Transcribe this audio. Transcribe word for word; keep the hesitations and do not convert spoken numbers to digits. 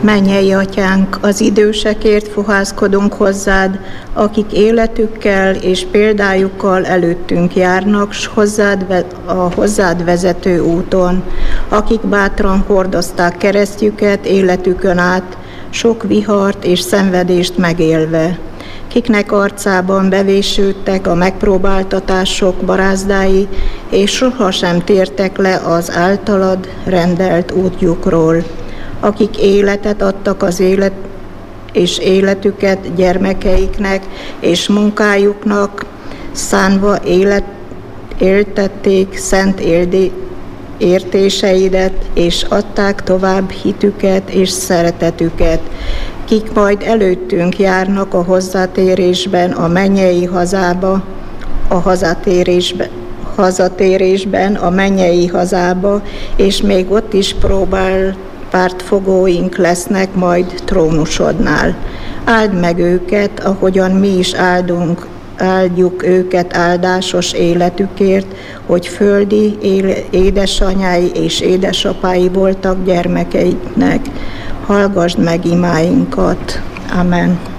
Mennyei Atyánk, az idősekért fohászkodunk hozzád, akik életükkel és példájukkal előttünk járnak, s hozzád, a hozzád vezető úton, akik bátran hordozták keresztjüket életükön át, sok vihart és szenvedést megélve, kiknek arcában bevésődtek a megpróbáltatások barázdái, és sohasem tértek le az általad rendelt útjukról, akik életet adtak az élet és életüket gyermekeiknek és munkájuknak, szánva élet, éltették szent éldi, értéseidet, és adták tovább hitüket és szeretetüket, kik majd előttünk járnak a hozzátérésben, a mennyei hazába, a hazatérésben, hazatérésben, a mennyei hazába, és még ott is próbál pártfogóink lesznek majd trónusodnál. Áld meg őket, ahogyan mi is áldunk, áldjuk őket áldásos életükért, hogy földi édesanyái és édesapái voltak gyermekeiknek. Hallgasd meg imáinkat. Amen.